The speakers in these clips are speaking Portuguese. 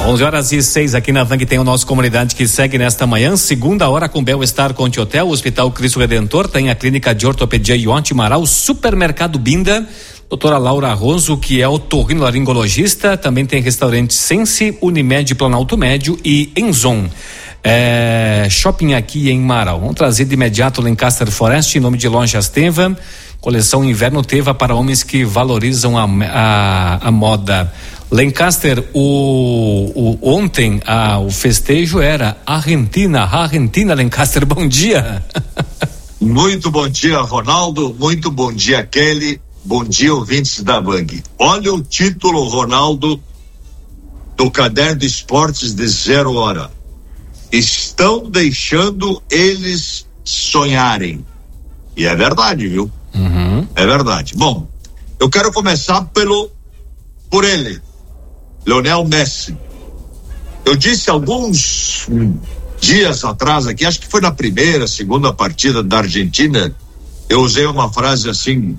11h06 aqui na Vang tem o nosso comunidade que segue nesta manhã, segunda hora com Bel-Estar Conte Hotel, Hospital Cristo Redentor, tem a Clínica de Ortopedia Ionte Amaral, Supermercado Binda, doutora Laura Roso, que é otorrinolaringologista, também tem restaurante Sense, Unimed Planalto Médio e Enzon. Shopping aqui em Marau. Vamos trazer de imediato o Lancaster Forest, em nome de Lojas Teva, coleção Inverno Teva para homens que valorizam a moda. Lancaster, ontem o festejo era Argentina, Lancaster, bom dia. Muito bom dia, Ronaldo, muito bom dia, Kelly, bom dia, ouvintes da Bang. Olha o título, Ronaldo, do Caderno de Esportes de 0 hora. Estão deixando eles sonharem. E é verdade, viu? Uhum. É verdade. Bom, eu quero começar por ele, Lionel Messi. Eu disse alguns dias atrás aqui, acho que foi na primeira, segunda partida da Argentina, eu usei uma frase assim,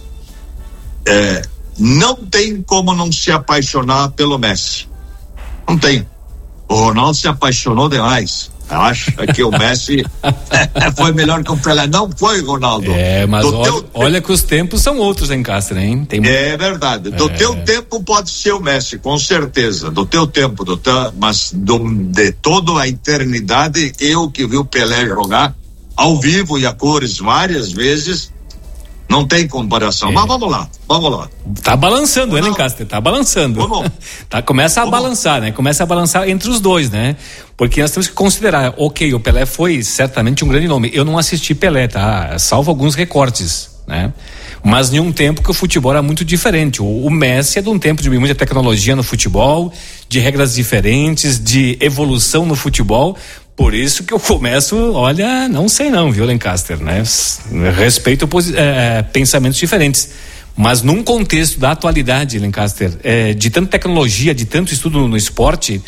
não tem como não se apaixonar pelo Messi. Não tem. O Ronaldo se apaixonou demais. Acho que o Messi foi melhor que o Pelé. Não foi, Ronaldo. Mas olha que os tempos são outros em Castro, hein? É verdade. Do teu tempo pode ser o Messi, com certeza. Do teu tempo, mas de toda a eternidade, eu que vi o Pelé jogar ao vivo e a cores várias vezes, não tem comparação. Mas vamos lá. Tá balançando, hein, Lancaster? Tá balançando. Começa a balançar, né? Começa a balançar entre os dois, né? Porque nós temos que considerar, o Pelé foi certamente um grande nome. Eu não assisti Pelé, tá? Salvo alguns recortes, né? Mas em um tempo que o futebol era muito diferente. O Messi é de um tempo de muita tecnologia no futebol, de regras diferentes, de evolução no futebol. Por isso que eu começo, olha, não sei não, viu, Lancaster, né? Respeito pensamentos diferentes. Mas num contexto da atualidade, Lancaster, de tanta tecnologia, de tanto estudo no esporte,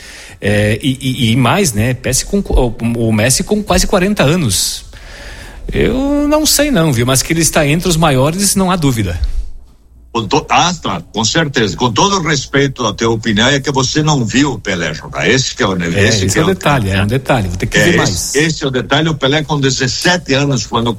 e mais, né? O Messi com quase 40 anos. Eu não sei não, viu? Mas que ele está entre os maiores, não há dúvida. Tá, com certeza. Com todo o respeito à tua opinião, é que você não viu o Pelé jogar. Esse é o detalhe, é um detalhe. Vou ter que ver mais. Esse é o detalhe. O Pelé com 17 anos, quando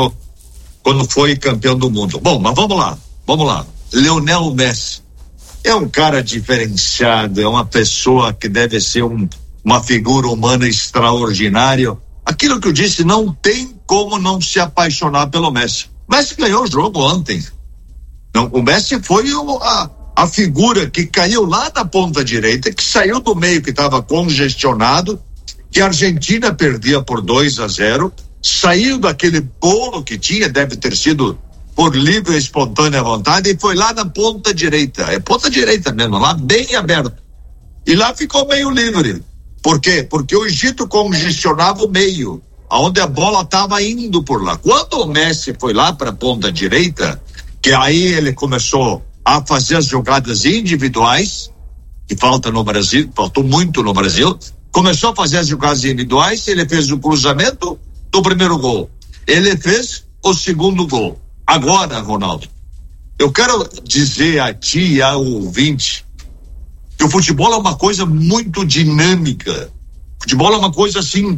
foi campeão do mundo. Bom, mas vamos lá. Lionel Messi é um cara diferenciado, é uma pessoa que deve ser uma figura humana extraordinária. Aquilo que eu disse, não tem como não se apaixonar pelo Messi. Messi ganhou o jogo ontem. Não, o Messi foi a figura que caiu lá na ponta direita, que saiu do meio que estava congestionado, que a Argentina perdia por 2-0, saiu daquele bolo que tinha, deve ter sido por livre e espontânea vontade, e foi lá na ponta direita. É ponta direita mesmo, lá bem aberto. E lá ficou meio livre. Por quê? Porque o Egito congestionava o meio, aonde a bola estava indo por lá. Quando o Messi foi lá para a ponta direita, que aí ele começou a fazer as jogadas individuais, que faltou muito no Brasil, começou a fazer as jogadas individuais, ele fez o cruzamento do primeiro gol, ele fez o segundo gol. Agora, Ronaldo, eu quero dizer a ti e ao ouvinte que o futebol é uma coisa muito dinâmica. O futebol é uma coisa assim,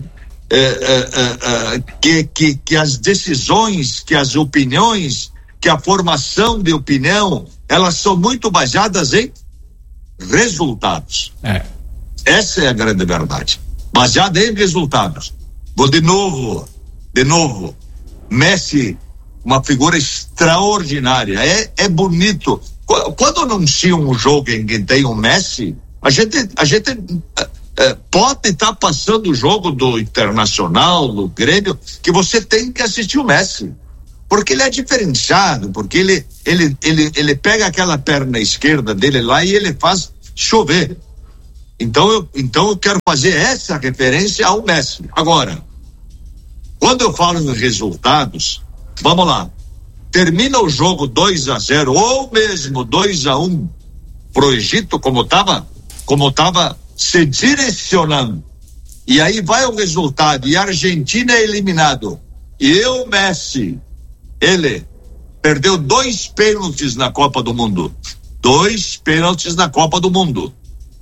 que as decisões, que as opiniões, que a formação de opinião, elas são muito baseadas em resultados. Essa é a grande verdade. Baseada em resultados. Vou de novo. Messi, uma figura extraordinária. É bonito. Quando anunciam um jogo em que tem um Messi, a gente pode estar passando o jogo do Internacional, do Grêmio, que você tem que assistir o Messi. Porque ele é diferenciado, porque ele pega aquela perna esquerda dele lá e ele faz chover. Então eu quero fazer essa referência ao Messi. Agora, quando eu falo nos resultados, vamos lá, termina o jogo 2-0 ou mesmo 2-1 pro Egito, como tava se direcionando, e aí vai o resultado e a Argentina é eliminado, e o Messi, ele perdeu 2 pênaltis na Copa do Mundo. 2 pênaltis na Copa do Mundo.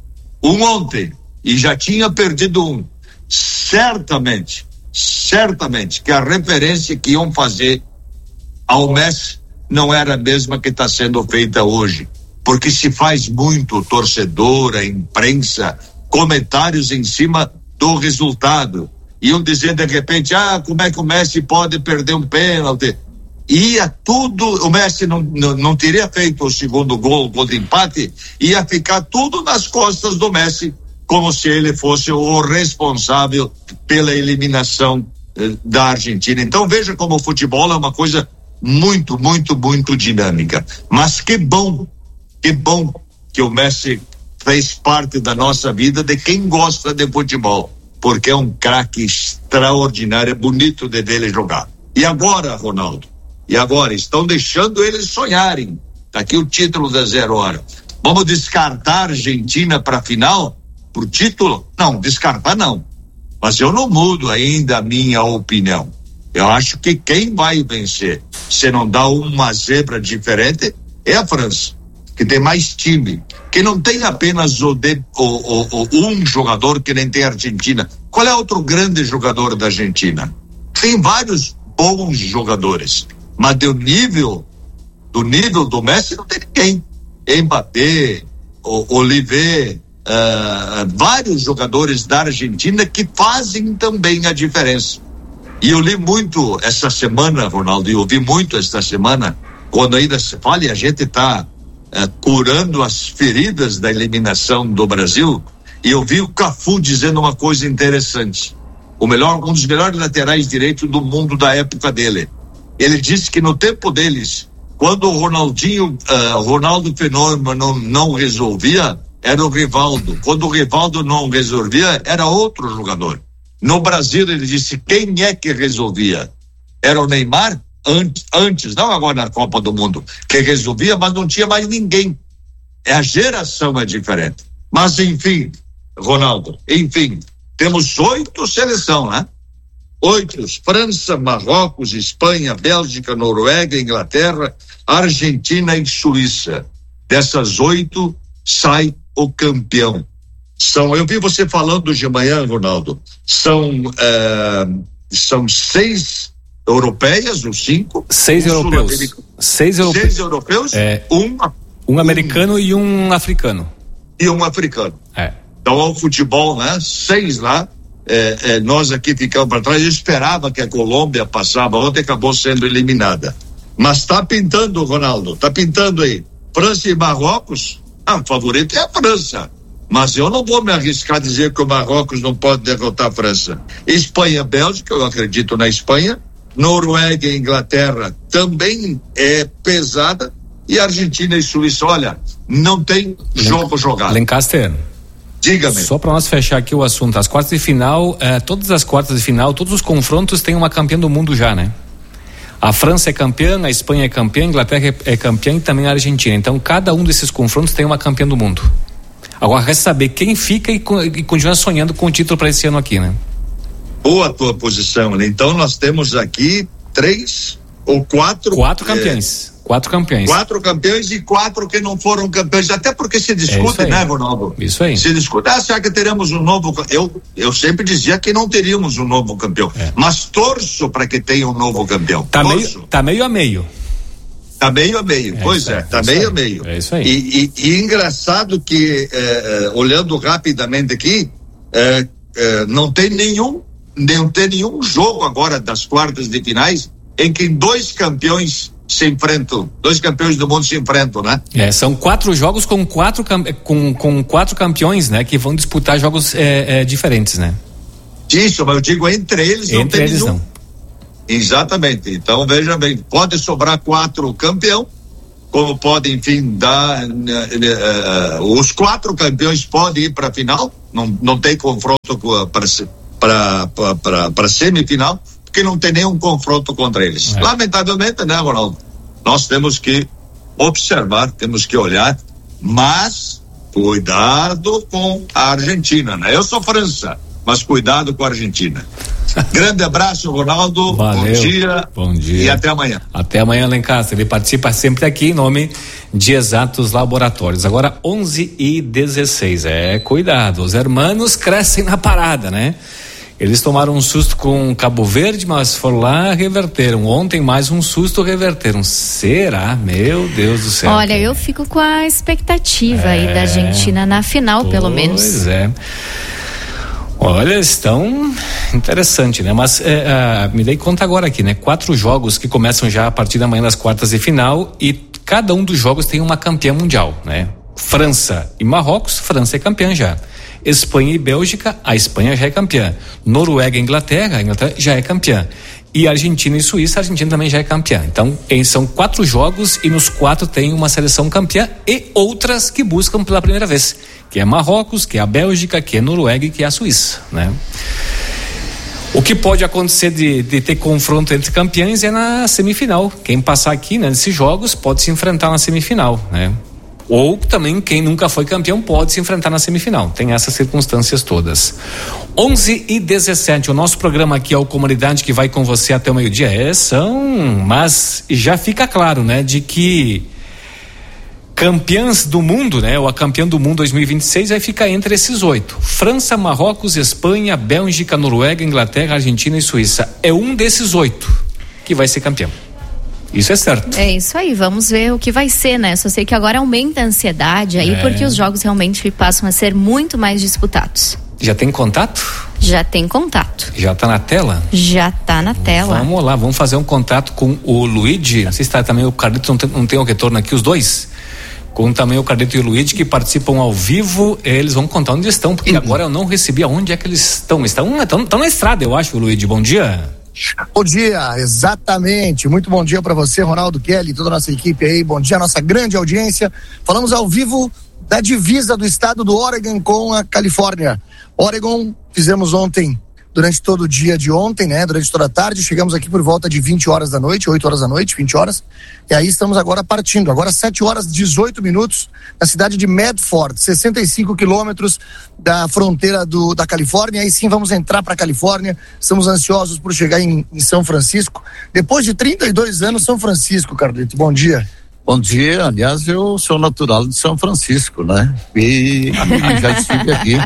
um ontem, e já tinha perdido um. Certamente que a referência que iam fazer ao Messi não era a mesma que está sendo feita hoje, porque se faz muito, torcedor, a imprensa, comentários em cima do resultado, iam dizer de repente, como é que o Messi pode perder um pênalti? Ia tudo, o Messi não teria feito o segundo gol de empate, ia ficar tudo nas costas do Messi, como se ele fosse o responsável pela eliminação da Argentina. Então veja como o futebol é uma coisa muito, muito, muito dinâmica. Mas que bom que o Messi fez parte da nossa vida, de quem gosta de futebol, porque é um craque extraordinário, é bonito de dele jogar. E agora, Ronaldo? E agora? Estão deixando eles sonharem. Tá aqui o título da 0 hora. Vamos descartar a Argentina para a final? Por título? Não, descartar não. Mas eu não mudo ainda a minha opinião. Eu acho que quem vai vencer, se não dá uma zebra diferente, é a França, que tem mais time, que não tem apenas um jogador que nem tem a Argentina. Qual é outro grande jogador da Argentina? Tem vários bons jogadores, mas do nível do Messi não tem ninguém. Mbappé, Olivier, vários jogadores da Argentina que fazem também a diferença. E eu li muito essa semana, Ronaldo, e ouvi muito esta semana, quando ainda se fala e a gente está curando as feridas da eliminação do Brasil, e eu vi o Cafu dizendo uma coisa interessante. Um dos melhores laterais direitos do mundo da época dele. Ele disse que no tempo deles, quando o Ronaldo Fenômeno não resolvia, era o Rivaldo. Quando o Rivaldo não resolvia, era outro jogador. No Brasil, ele disse, quem é que resolvia? Era o Neymar? Antes, não agora na Copa do Mundo, que resolvia, mas não tinha mais ninguém. A geração é diferente. Mas, enfim, Ronaldo, temos 8 seleções, né? 8, França, Marrocos, Espanha, Bélgica, Noruega, Inglaterra, Argentina e Suíça. Dessas 8, sai o campeão. Eu vi você falando de manhã, Ronaldo, são 6 europeias, ou 5? 6 europeus. 6 europeus? Um americano e um africano. Então, ao futebol, né? 6 lá. Nós aqui ficamos para trás. Eu esperava que a Colômbia passava ontem, acabou sendo eliminada. Mas está pintando, Ronaldo, está pintando aí. França e Marrocos, o favorito é a França. Mas eu não vou me arriscar a dizer que o Marrocos não pode derrotar a França. Espanha, Bélgica, eu acredito na Espanha. Noruega e Inglaterra também é pesada. E Argentina e Suíça, olha, não tem jogo jogado. Lancaster, diga-me. Só para nós fechar aqui o assunto, as quartas de final, todas as quartas de final, todos os confrontos têm uma campeã do mundo já, né? A França é campeã, a Espanha é campeã, a Inglaterra é campeã e também a Argentina. Então, cada um desses confrontos tem uma campeã do mundo. Agora, resta saber quem fica e continua sonhando com o título para esse ano aqui, né? Boa tua posição, né? Então, nós temos aqui 3 ou 4... 4 campeões. 4 campeões. 4 campeões e 4 que não foram campeões. Até porque se discute, né, Ronaldo? Isso aí. Se discute, será que teremos um novo... Eu sempre dizia que não teríamos um novo campeão. Mas torço para que tenha um novo campeão. Tá meio a meio. Tá meio a meio, pois é, tá meio a meio. É isso aí. E engraçado que, olhando rapidamente aqui, não tem nenhum jogo agora das quartas de finais em que 2 campeões se enfrentam, 2 campeões do mundo se enfrentam, né? São 4 jogos com 4 campeões, né? Que vão disputar jogos diferentes, né? Isso, mas eu digo entre eles não tem nenhum. Não. Exatamente. Então, veja bem, pode sobrar 4 campeão, como pode, enfim, dar os 4 campeões podem ir para a final, não tem confronto para semifinal, porque não tem nenhum confronto contra eles. Lamentavelmente, né, Ronaldo? Nós temos que observar, temos que olhar, mas cuidado com a Argentina, né? Eu sou França, mas cuidado com a Argentina. Grande abraço, Ronaldo. Valeu. Bom dia. E até amanhã. Até amanhã, Lencastre. Ele participa sempre aqui em nome de Exatos Laboratórios. Agora 11h16. Cuidado, os hermanos crescem na parada, né? Eles tomaram um susto com Cabo Verde, mas foram lá, reverteram. Ontem mais um susto, reverteram. Será? Meu Deus do céu. Olha, eu fico com a expectativa aí da Argentina na final, pelo menos. Pois é. Olha, estão interessante, né? Mas me dei conta agora aqui, né? 4 jogos que começam já a partir da manhã das quartas de final e cada um dos jogos tem uma campeã mundial, né? França e Marrocos, França é campeã já. Espanha e Bélgica, a Espanha já é campeã. Noruega e Inglaterra, a Inglaterra já é campeã. E Argentina e Suíça, a Argentina também já é campeã. Então, são 4 jogos e nos 4 tem uma seleção campeã e outras que buscam pela primeira vez, que é Marrocos, que é a Bélgica, que é a Noruega e que é a Suíça, né? O que pode acontecer de ter confronto entre campeões é na semifinal. Quem passar aqui, né, nesses jogos pode se enfrentar na semifinal, né? Ou também quem nunca foi campeão pode se enfrentar na semifinal. Tem essas circunstâncias todas. 11h17, o nosso programa aqui é o Comunidade, que vai com você até o meio-dia. Mas já fica claro, né, de que campeãs do mundo, né, ou a campeã do mundo 2026 vai ficar entre esses 8. França, Marrocos, Espanha, Bélgica, Noruega, Inglaterra, Argentina e Suíça. É um desses 8 que vai ser campeão. Isso é certo. É isso aí, vamos ver o que vai ser, né? Só sei que agora aumenta a ansiedade aí, porque os jogos realmente passam a ser muito mais disputados. Já tem contato? Já tem contato. Já tá na tela? Já tá na tela. Vamos lá, vamos fazer um contato com o Luigi. Não sei se está também o Carlito, não tem o retorno aqui, os dois. Com também o Carlito e o Luigi, que participam ao vivo. Eles vão contar onde estão, porque agora eu não recebi aonde é que eles estão. Estão na estrada, eu acho, Luigi. Bom dia. Bom dia, exatamente. Muito bom dia para você, Ronaldo, Kelly, toda a nossa equipe aí. Bom dia, nossa grande audiência. Falamos ao vivo da divisa do estado do Oregon com a Califórnia. Oregon, fizemos ontem, durante todo o dia de ontem, né? Durante toda a tarde, chegamos aqui por volta de 20 horas da noite, 8 horas da noite, 20 horas. E aí estamos agora partindo. Agora 7 horas 18 minutos na cidade de Medford, 65 quilômetros da fronteira da Califórnia. Aí sim vamos entrar para a Califórnia. Estamos ansiosos por chegar em São Francisco. Depois de 32 anos, São Francisco, Carlito. Bom dia. Bom dia, aliás, eu sou natural de São Francisco, né? E já estive aqui.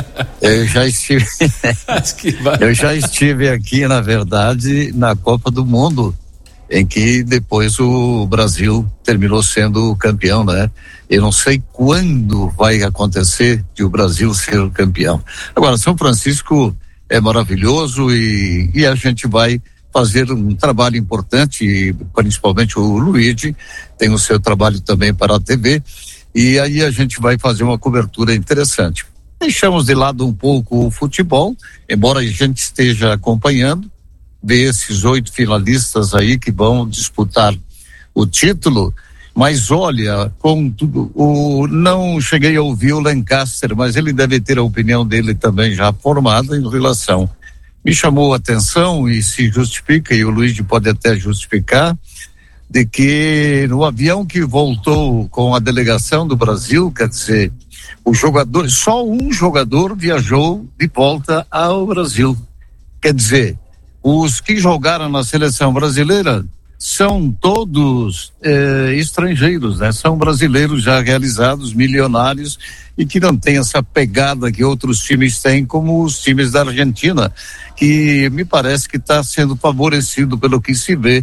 Eu já estive aqui, na verdade, na Copa do Mundo, em que depois o Brasil terminou sendo campeão, né? Eu não sei quando vai acontecer de o Brasil ser o campeão. Agora, São Francisco é maravilhoso e a gente vai fazer um trabalho importante, principalmente o Luigi tem o seu trabalho também para a TV, e aí a gente vai fazer uma cobertura interessante. Deixamos de lado um pouco o futebol, embora a gente esteja acompanhando, ver esses 8 finalistas aí que vão disputar o título, mas olha, não cheguei a ouvir o Lancaster, mas ele deve ter a opinião dele também já formada em relação. Me chamou a atenção e se justifica, e o Luigi pode até justificar, de que no avião que voltou com a delegação do Brasil, quer dizer, só um jogador viajou de volta ao Brasil. Quer dizer, os que jogaram na seleção brasileira são todos estrangeiros, né? São brasileiros já realizados, milionários, e que não tem essa pegada que outros times têm, como os times da Argentina, que me parece que está sendo favorecido pelo que se vê,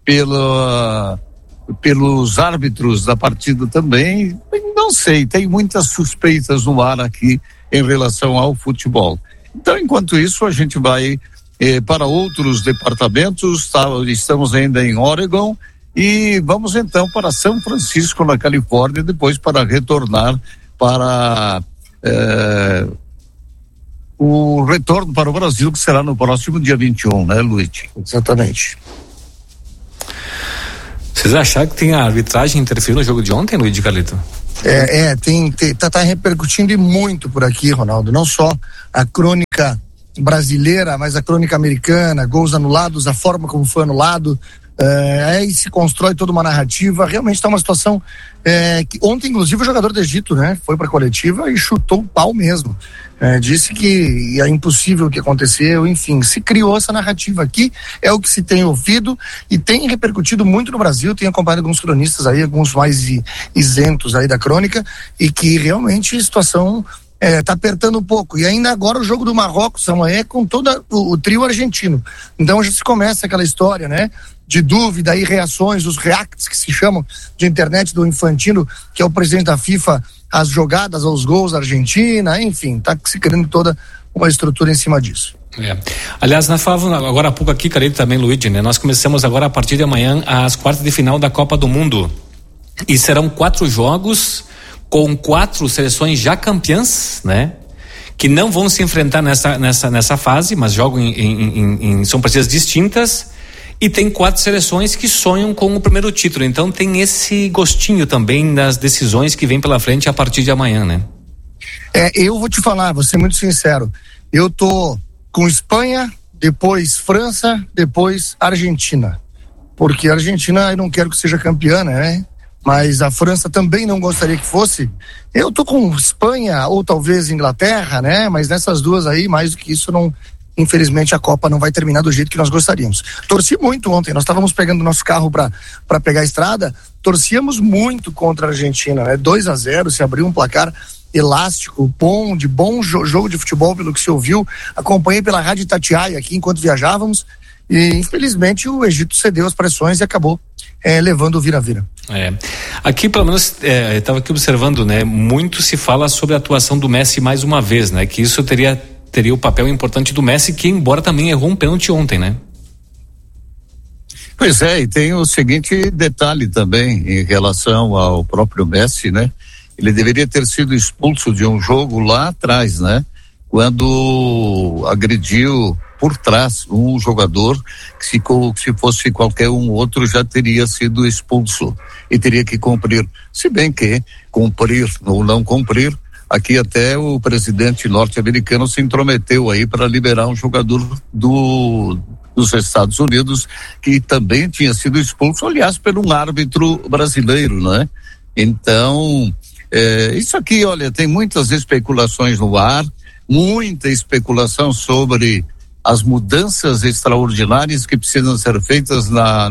pelos árbitros da partida também. Não sei, tem muitas suspeitas no ar aqui em relação ao futebol. Então, enquanto isso, a gente vai para outros departamentos. Estamos ainda em Oregon e vamos então para São Francisco, na Califórnia, depois para retornar para o retorno para o Brasil, que será no próximo dia 21, né, Luiz? Exatamente. Vocês acharam que tem a arbitragem interferindo no jogo de ontem, Luiz de Carlito? Tá repercutindo muito por aqui, Ronaldo, não só a crônica brasileira, mas a crônica americana, gols anulados, a forma como foi anulado, Aí se constrói toda uma narrativa. Realmente está uma situação que ontem, inclusive, o jogador do Egito, né, foi para a coletiva e chutou o pau mesmo. Disse que é impossível o que aconteceu, enfim, se criou essa narrativa aqui, é o que se tem ouvido e tem repercutido muito no Brasil. Tenho acompanhado alguns cronistas aí, alguns mais isentos aí da crônica, e que realmente a situação tá apertando um pouco. E ainda agora o jogo do Marrocos amanhã é com todo o trio argentino. Então já se começa aquela história, né, de dúvida e reações, os reacts que se chamam de internet do Infantino, que é o presidente da FIFA, as jogadas aos gols da Argentina, enfim, tá se criando toda uma estrutura em cima disso. Aliás, nós falávamos agora há pouco aqui, Carito, também, Luigi, né? Nós começamos agora a partir de amanhã as quartas de final da Copa do Mundo. E serão 4 jogos com 4 seleções já campeãs, né? Que não vão se enfrentar nessa fase, mas jogam são partidas distintas. E tem 4 seleções que sonham com o primeiro título. Então tem esse gostinho também das decisões que vem pela frente a partir de amanhã, né? Eu vou te falar, vou ser muito sincero. Eu tô com Espanha, depois França, depois Argentina. Porque a Argentina eu não quero que seja campeã, né? Mas a França também não gostaria que fosse. Eu tô com Espanha ou talvez Inglaterra, né? Mas nessas duas aí, mais do que isso, não. Infelizmente a Copa não vai terminar do jeito que nós gostaríamos. Torci muito ontem, nós estávamos pegando nosso carro para pegar a estrada, torcíamos muito contra a Argentina, né? 2-0, se abriu um placar elástico, bom jogo de futebol, pelo que se ouviu. Acompanhei pela Rádio Itatiaia aqui enquanto viajávamos e infelizmente o Egito cedeu as pressões e acabou levando o vira-vira. Aqui pelo menos eu estava aqui observando, né? Muito se fala sobre a atuação do Messi mais uma vez, né? Que isso teria o papel importante do Messi, que embora também errou um pênalti ontem, né? Pois é, e tem o seguinte detalhe também em relação ao próprio Messi, né? Ele deveria ter sido expulso de um jogo lá atrás, né? Quando agrediu por trás um jogador que se fosse qualquer um outro já teria sido expulso e teria que cumprir. Se bem que cumprir ou não cumprir, aqui até o presidente norte-americano se intrometeu aí para liberar um jogador dos Estados Unidos que também tinha sido expulso, aliás, por um árbitro brasileiro, né? Então, isso aqui, olha, tem muitas especulações no ar, muita especulação sobre as mudanças extraordinárias que precisam ser feitas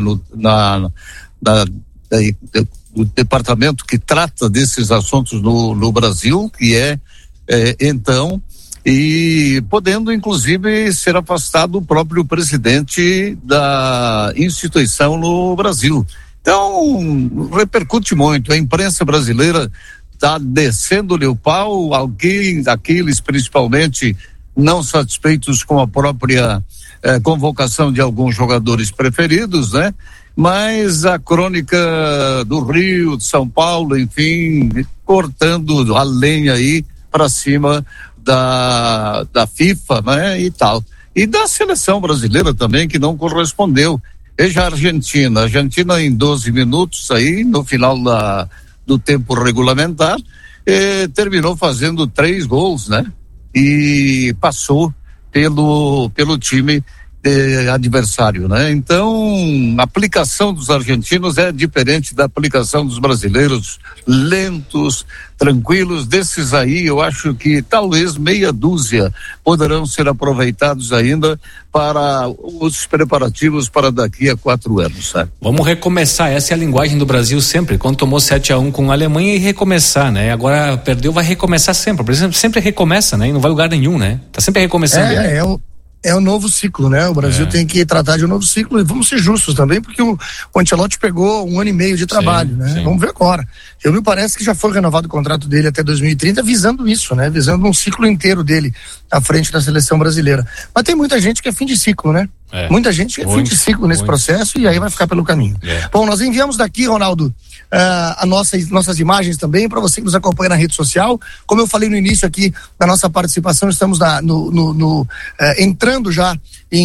do departamento que trata desses assuntos no Brasil, que então, e podendo inclusive ser afastado o próprio presidente da instituição no Brasil. Então, repercute muito. A imprensa brasileira está descendo-lhe o pau, aqueles principalmente não satisfeitos com a própria convocação de alguns jogadores preferidos, né? Mas a crônica do Rio, de São Paulo, enfim, cortando a lenha aí para cima da FIFA, né, e tal. E da seleção brasileira também, que não correspondeu. Veja a Argentina em 12 minutos aí, no final do tempo regulamentar, terminou fazendo 3 gols, né? E passou pelo time adversário, né? Então, a aplicação dos argentinos é diferente da aplicação dos brasileiros, lentos, tranquilos. Desses aí, eu acho que talvez meia dúzia poderão ser aproveitados ainda para os preparativos para daqui a 4 anos, sabe? Vamos recomeçar, essa é a linguagem do Brasil sempre, quando tomou 7-1 com a Alemanha, e recomeçar, né? Agora perdeu, vai recomeçar sempre, por exemplo, sempre recomeça, né? E não vai lugar nenhum, né? Tá sempre recomeçando. É um novo ciclo, né? O Brasil tem que tratar de um novo ciclo, e vamos ser justos também, porque o Ancelotti pegou 1 ano e meio de trabalho, né? Sim. Vamos ver agora. Me parece que já foi renovado o contrato dele até 2030, visando isso, né? Visando um ciclo inteiro dele à frente da seleção brasileira. Mas tem muita gente que é fim de ciclo, né? Muita gente que é fim de ciclo nesse processo, e aí vai ficar pelo caminho. Bom, nós enviamos daqui, Ronaldo, nossas imagens também para você que nos acompanha na rede social. Como eu falei no início aqui da nossa participação, estamos entrando já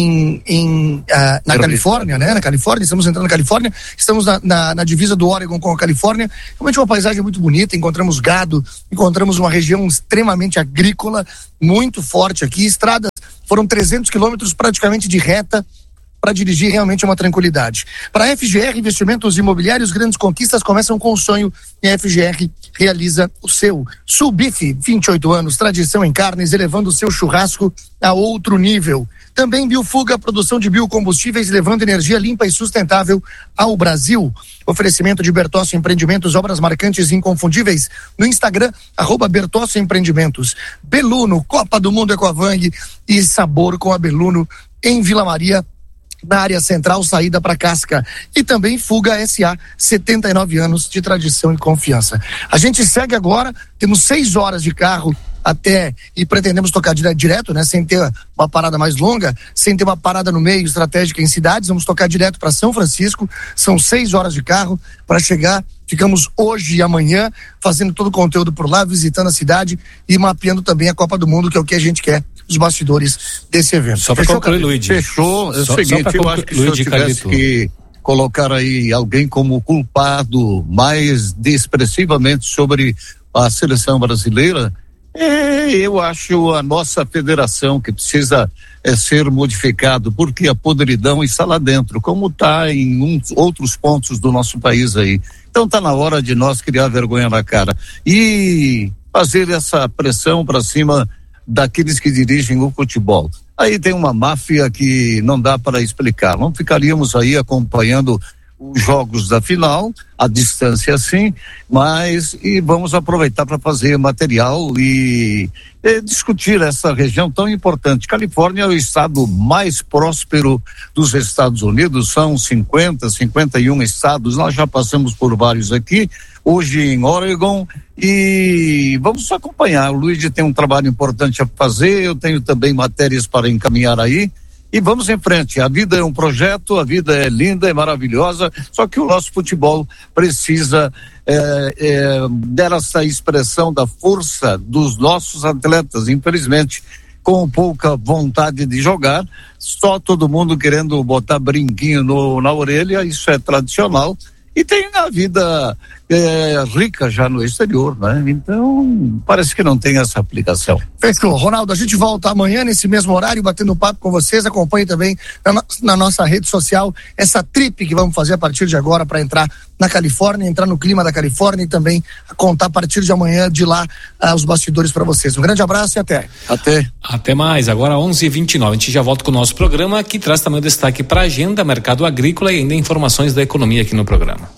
na Califórnia, né? Na Califórnia, estamos entrando na Califórnia, estamos na divisa do Oregon com a Califórnia. Realmente uma paisagem muito bonita, encontramos gado, encontramos uma região extremamente agrícola, muito forte aqui, estradas, foram 300 quilômetros praticamente de reta para dirigir realmente é uma tranquilidade. Para a FGR Investimentos Imobiliários, grandes conquistas começam com o sonho e a FGR realiza o seu. Sulbife, 28 anos, tradição em carnes, elevando o seu churrasco a outro nível. Também Biofuga, produção de biocombustíveis, levando energia limpa e sustentável ao Brasil. Oferecimento de Bertossi Empreendimentos, obras marcantes e inconfundíveis. No Instagram, @Bertossi Empreendimentos. Beluno, Copa do Mundo Ecoavang e Sabor com a Beluno em Vila Maria, na área central, saída para Casca. E também Fuga SA, 79 anos de tradição e confiança. A gente segue agora, temos 6 horas de carro até, e pretendemos tocar direto, né? Sem ter uma parada mais longa, sem ter uma parada no meio estratégica em cidades, vamos tocar direto para São Francisco, são 6 horas de carro para chegar. Ficamos hoje e amanhã fazendo todo o conteúdo por lá, visitando a cidade e mapeando também a Copa do Mundo, que é o que a gente quer, os bastidores desse evento. Só para concluir, Luigi. Fechou. É o seguinte, eu acho que se eu tivesse que colocar aí alguém como culpado mais expressivamente sobre a seleção brasileira, eu acho a nossa federação que precisa ser modificado, porque a podridão está lá dentro, como está em outros pontos do nosso país aí. Então está na hora de nós criar vergonha na cara e fazer essa pressão para cima daqueles que dirigem o futebol. Aí tem uma máfia que não dá para explicar. Não ficaríamos aí acompanhando os jogos da final, à distância sim, e vamos aproveitar para fazer material e discutir essa região tão importante. Califórnia é o estado mais próspero dos Estados Unidos, são 51 estados, nós já passamos por vários aqui, hoje em Oregon, e vamos acompanhar. O Luigi tem um trabalho importante a fazer, eu tenho também matérias para encaminhar aí, e vamos em frente. A vida é um projeto, a vida é linda, é maravilhosa, só que o nosso futebol precisa dessa expressão da força dos nossos atletas, infelizmente, com pouca vontade de jogar, só todo mundo querendo botar brinquinho na orelha, isso é tradicional, e tem a vida rica já no exterior, né? Então, parece que não tem essa aplicação. Fechou. Ronaldo, a gente volta amanhã nesse mesmo horário, batendo papo com vocês. Acompanhe também na nossa rede social essa trip que vamos fazer a partir de agora para entrar na Califórnia, entrar no clima da Califórnia e também contar a partir de amanhã de lá os bastidores para vocês. Um grande abraço e até. Até mais. Agora 11h29. A gente já volta com o nosso programa, que traz também o destaque para a agenda, mercado agrícola e ainda informações da economia aqui no programa.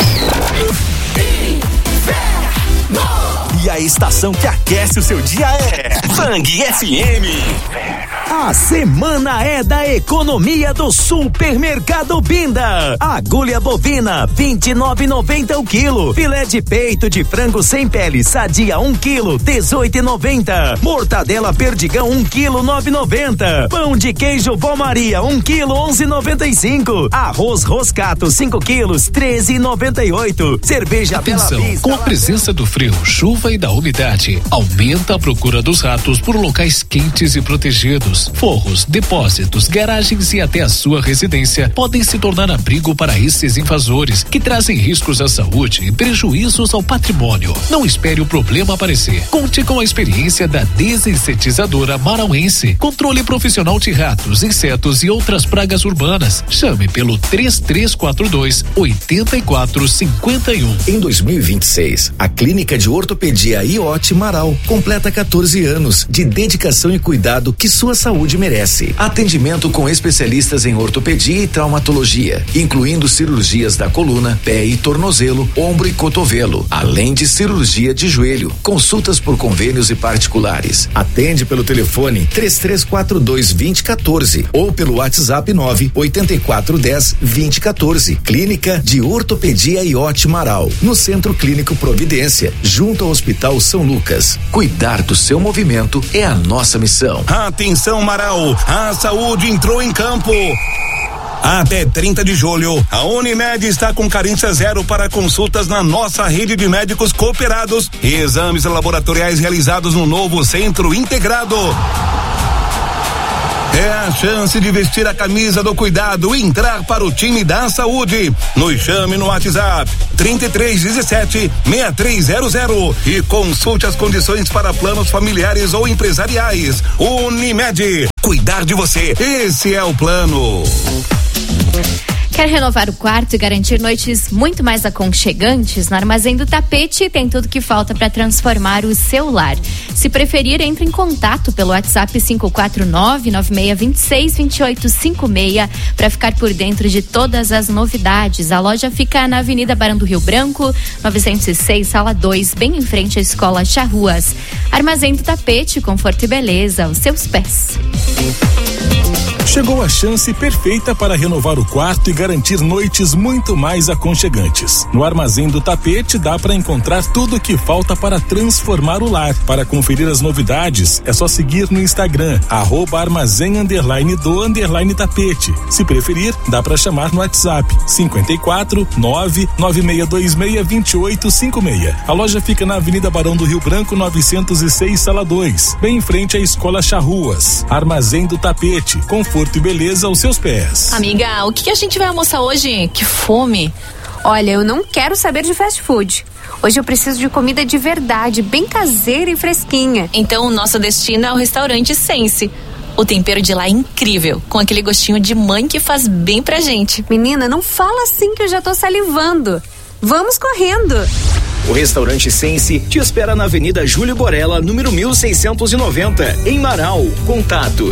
E a estação que aquece o seu dia é Bang FM. A semana é da economia do Supermercado Binda. Agulha bovina 29,90 o quilo. Filé de peito de frango sem pele sadia 1 quilo 18,90. Mortadela perdigão 1 quilo 9,90. Pão de queijo Vó Maria 1 quilo 11,95. Arroz Roscato 5 quilos 13,98. Cerveja Atenção, Bela Vista. com a presença do frio, chuva e da umidade, aumenta a procura dos ratos por locais quentes e protegidos. Forros, depósitos, garagens e até a sua residência podem se tornar abrigo para esses invasores que trazem riscos à saúde e prejuízos ao patrimônio. Não espere o problema aparecer. Conte com a experiência da desinsetizadora marauense. Controle profissional de ratos, insetos e outras pragas urbanas. Chame pelo 3342-8451. Em 2026, a Clínica de Ortopedia IOT Marau completa 14 anos de dedicação e cuidado que sua saúde merece. Atendimento com especialistas em ortopedia e traumatologia, incluindo cirurgias da coluna, pé e tornozelo, ombro e cotovelo, além de cirurgia de joelho. Consultas por convênios e particulares. Atende pelo telefone 3342-2014 ou pelo WhatsApp 98410-2014. Clínica de Ortopedia IOT Marau, no Centro Clínico Providência, junto ao Hospital São Lucas. Cuidar do seu movimento é a nossa missão. Atenção, Marau, a saúde entrou em campo. Até 30 de julho, a Unimed está com carência zero para consultas na nossa rede de médicos cooperados e exames laboratoriais realizados no novo Centro Integrado. É a chance de vestir a camisa do cuidado e entrar para o time da saúde. Nos chame no WhatsApp 3317-6300 e consulte as condições para planos familiares ou empresariais. Unimed, cuidar de você, esse é o plano. Quer renovar o quarto e garantir noites muito mais aconchegantes? No Armazém do Tapete tem tudo que falta para transformar o seu lar. Se preferir, entre em contato pelo WhatsApp 549-9626-2856 para ficar por dentro de todas as novidades. A loja fica na Avenida Barão do Rio Branco, 906, sala 2, bem em frente à Escola Charruas. Armazém do Tapete, conforto e beleza aos seus pés. Chegou a chance perfeita para renovar o quarto e garantir noites muito mais aconchegantes. No Armazém do Tapete dá para encontrar tudo o que falta para transformar o lar. Para conferir as novidades, é só seguir no Instagram, @armazém_do_tapete. Se preferir, dá para chamar no WhatsApp, 54-99626-2856. A loja fica na Avenida Barão do Rio Branco, 906, sala 2, bem em frente à Escola Charruas. Armazém do Tapete, conforto e beleza aos seus pés. Amiga, o que a gente vai almoçar hoje? Que fome! Olha, eu não quero saber de fast food. Hoje eu preciso de comida de verdade, bem caseira e fresquinha. Então o nosso destino é o restaurante Sense. O tempero de lá é incrível, com aquele gostinho de mãe que faz bem pra gente. Menina, não fala assim que eu já tô salivando. Vamos correndo! O restaurante Sense te espera na Avenida Júlio Borella, número 1690, em Marau. Contato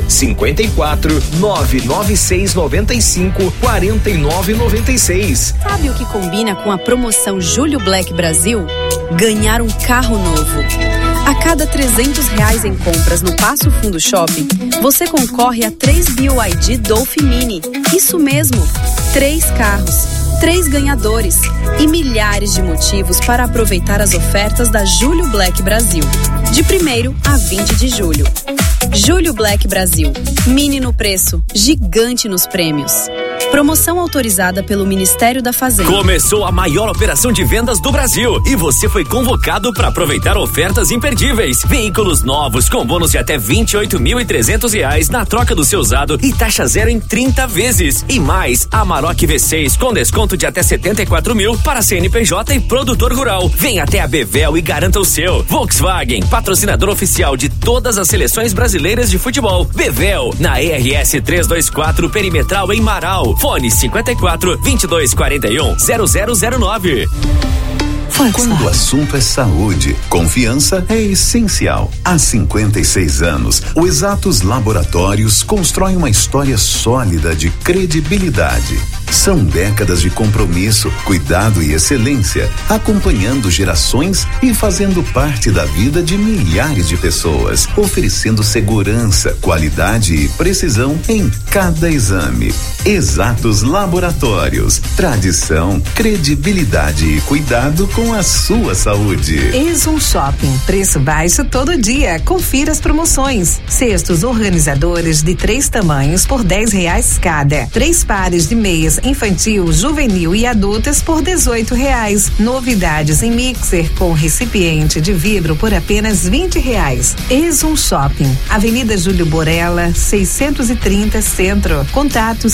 54-99695-4996. Sabe o que combina com a promoção Julho Black Brasil? Ganhar um carro novo. A cada R$300 em compras no Passo Fundo Shopping, você concorre a 3 BYD Dolphin Mini. Isso mesmo, 3 carros, 3 ganhadores e milhares de motivos para aproveitar as ofertas da Julho Black Brasil, de 1º a 20 de julho. Julho Black Brasil, mini no preço, gigante nos prêmios. Promoção autorizada pelo Ministério da Fazenda. Começou a maior operação de vendas do Brasil e você foi convocado para aproveitar ofertas imperdíveis. Veículos novos com bônus de até R$28.300 na troca do seu usado e taxa zero em 30 vezes. E mais, Amarok V6 com desconto de até 74 mil para CNPJ e produtor rural. Vem até a Bevel e garanta o seu. Volkswagen, patrocinador oficial de todas as seleções brasileiras de futebol. Bevel, na ERS 324 Perimetral em Marau. Fone 54-2241-0009. Quando o assunto é saúde, confiança é essencial. Há 56 anos, o Exatos Laboratórios constrói uma história sólida de credibilidade. São décadas de compromisso, cuidado e excelência, acompanhando gerações e fazendo parte da vida de milhares de pessoas, oferecendo segurança, qualidade e precisão em cada exame. Exatos Laboratórios, tradição, credibilidade e cuidado com a sua saúde. Exum Shopping, preço baixo todo dia. Confira as promoções. Cestos organizadores de 3 tamanhos por R$10 cada. 3 pares de meias infantil, juvenil e adultas por R$18. Novidades em mixer com recipiente de vidro por apenas R$20. Exum Shopping, Avenida Júlio Borella, 630 Centro. Contato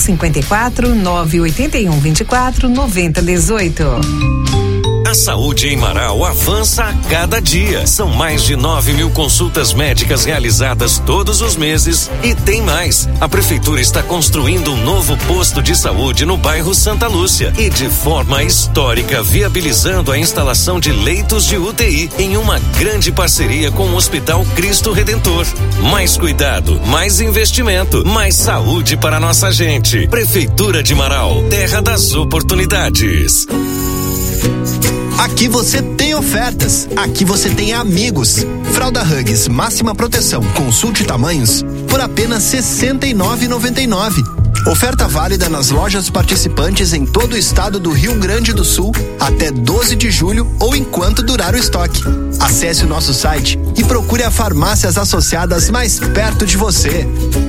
54-981-24-9018. A saúde em Marau avança a cada dia. São mais de 9.000 consultas médicas realizadas todos os meses e tem mais. A prefeitura está construindo um novo posto de saúde no bairro Santa Lúcia e de forma histórica viabilizando a instalação de leitos de UTI em uma grande parceria com o Hospital Cristo Redentor. Mais cuidado, mais investimento, mais saúde para nossa gente. Prefeitura de Marau, terra das oportunidades. Aqui você tem ofertas, aqui você tem amigos. Fralda Huggies máxima proteção, consulte tamanhos por apenas R$ 69,99. Oferta válida nas lojas participantes em todo o estado do Rio Grande do Sul até 12 de julho ou enquanto durar o estoque. Acesse o nosso site e procure as farmácias associadas mais perto de você.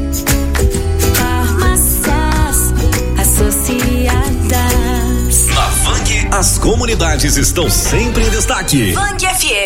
Farmácias associadas. Na Fang, as comunidades estão sempre em destaque. Fang FM.